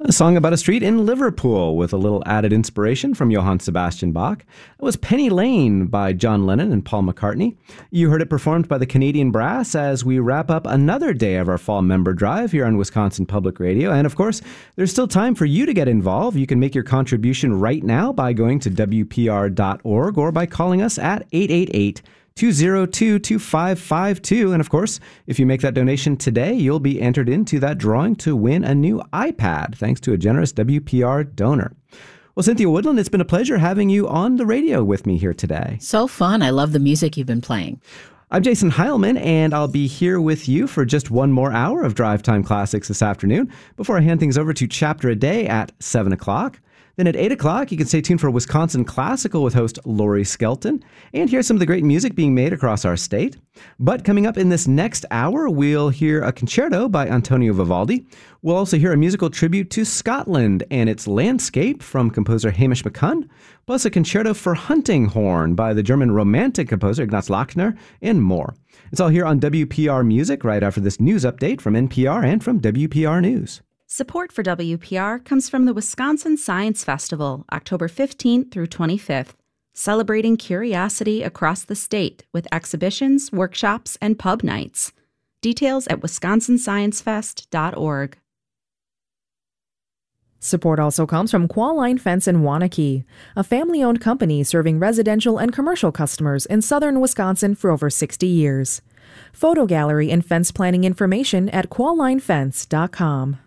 A song about a street in Liverpool with a little added inspiration from Johann Sebastian Bach. It was Penny Lane by John Lennon and Paul McCartney. You heard it performed by the Canadian Brass as we wrap up another day of our fall member drive here on Wisconsin Public Radio. And of course, there's still time for you to get involved. You can make your contribution right now by going to WPR.org or by calling us at 888-202-2552. And of course, if you make that donation today, you'll be entered into that drawing to win a new iPad, thanks to a generous WPR donor. Well, Cynthia Woodland, it's been a pleasure having you on the radio with me here today. So fun. I love the music you've been playing. I'm Jason Heilman, and I'll be here with you for just one more hour of Drive Time Classics this afternoon before I hand things over to Chapter a Day at 7 o'clock. Then at 8 o'clock, you can stay tuned for Wisconsin Classical with host Lori Skelton and hear some of the great music being made across our state. But coming up in this next hour, we'll hear a concerto by Antonio Vivaldi. We'll also hear a musical tribute to Scotland and its landscape from composer Hamish McCunn, plus a concerto for hunting horn by the German Romantic composer Ignaz Lachner, and more. It's all here on WPR Music right after this news update from NPR and from WPR News. Support for WPR comes from the Wisconsin Science Festival, October 15th through 25th, celebrating curiosity across the state with exhibitions, workshops, and pub nights. Details at wisconsinsciencefest.org. Support also comes from Qualline Fence in Waunakee, a family-owned company serving residential and commercial customers in southern Wisconsin for over 60 years. Photo gallery and fence planning information at quallinefence.com.